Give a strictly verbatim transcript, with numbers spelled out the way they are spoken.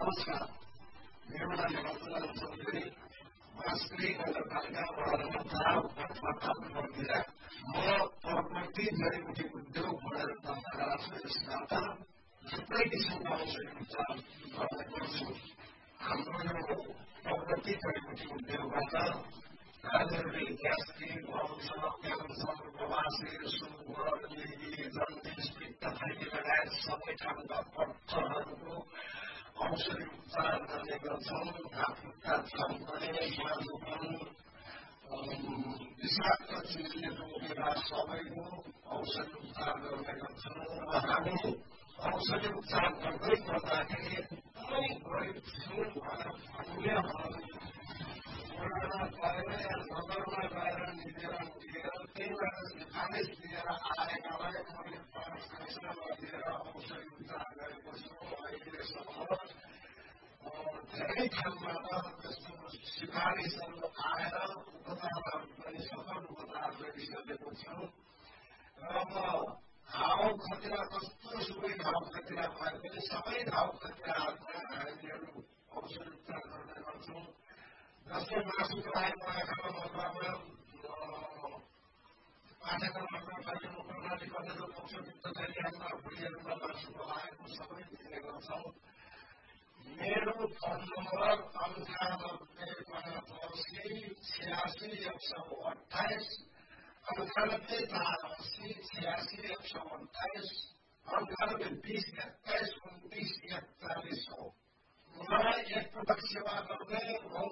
नमस्कार मेरो नाम रतन चौधरी वास्त्री नगरपालिका वडा नम्बर चार पटना म प्रकृति जडीबुटी उद्योग भनेर तर्फबाट छु। यसबाट थुप्रै किसिमका औषधी उपचार गर्ने गर्छु। हाम्रो यो प्रकृति जडीबुटी उद्योगबाट राजनैतिक ग्यास्ट्रिक वंश क्यान्सर बवासिर सुगर लिगी जन्डिस पित्त थैली लगायत सबै खालका पत्थरहरूको औषधी उपचार गर्ने गर्छौँ। हातखुट्टा छम्कने मासुपन विषाक्त चिजले रोकेका सबैको औषधी उपचार गर्ने गर्छौँ र हामी औषधी उपचार गर्दै गर्दाखेरि कुनै गरिब छौँ भनेर भन्ने वडामा गएर या नगरमा गएर निवेदन दिएर त्यहीबाट सिफारिस दिएर आएकालाई मैले पैसा दिएर औषधी उपचार गरेको छु। अहिलेसम्म धेरै ठाउँबाट त्यस्तो सिफारिसहरू आएर उपचारहरू पनि सफल उपचार गरिसकेको छु र म घाउ खतिरा कस्तो सुकै घाउ खतिरा भए पनि सबै घाउ खतिराहरूमा हामीहरू औषधी उपचार गर्ने गर्छौँ। जस्तो मासु पकाएको आँखामा मकरमा पाठ्यक्रममा कार्यक्रम प्रणाली गरेर औषधी तरिकामा भुँडीहरूमा मासु पकाएको सबै दिने गर्छौँ। मेरो फोन नम्बर अन्ठानब्बे पचासी छ्यासी एक सौ अठाइस अन्ठानब्बे चार अस्सी छ्यासी एक सौ अठाइस अन्ठानब्बे बिस एक्काइस उन्तिस एकचालिस हो। मलाई एकपटक सेवा गर्ने